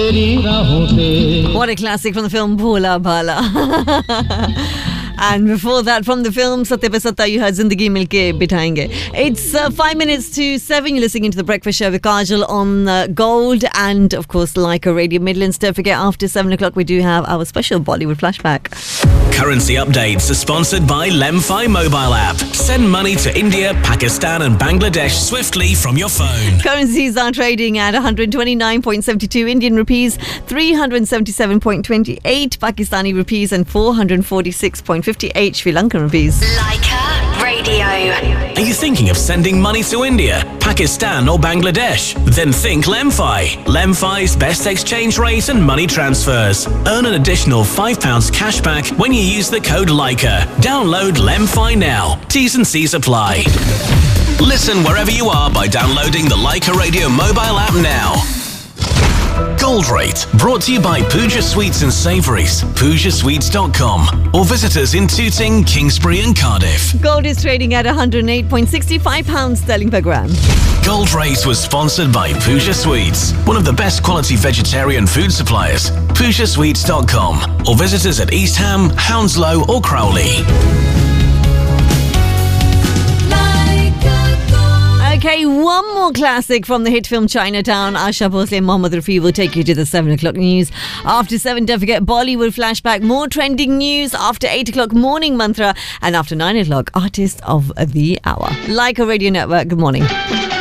What a classic from the film Bhola Bhala. And before that, from the film Satya Pe Satta, you heard Zindagi Milke Bithayenge. It's 5 minutes to 7. You're listening to The Breakfast Show with Kajal on Gold and, of course, Leica Radio Midlands. Don't forget, after 7 o'clock, we do have our special Bollywood flashback. Currency updates are sponsored by Lemfi mobile app. Send money to India, Pakistan and Bangladesh swiftly from your phone. Currencies are trading at 129.72 Indian rupees, 377.28 Pakistani rupees and 446.58 Sri Lankan rupees. Leica Radio. Are you thinking of sending money to India, Pakistan or Bangladesh? Then think Lemfi. Lemfi's best exchange rate and money transfers. Earn an additional £5 cash back when you use the code Leica. Download Lemfi now. T's and C's apply. Listen wherever you are by downloading the Leica Radio mobile app now. Gold Rate, brought to you by Pooja Sweets and Savouries, PoojaSweets.com, or visit us in Tooting, Kingsbury and Cardiff. Gold is trading at £108.65 sterling per gram. Gold Rate was sponsored by Pooja Sweets, one of the best quality vegetarian food suppliers, PoojaSweets.com, or visit us at East Ham, Hounslow or Crowley. Okay, one more classic from the hit film Chinatown. Asha Bhosle and Mohammad Rafi will take you to the 7 o'clock news. After 7, don't forget Bollywood flashback, more trending news. After 8 o'clock, morning mantra. And after 9 o'clock, artist of the hour. Leica Radio Network, good morning.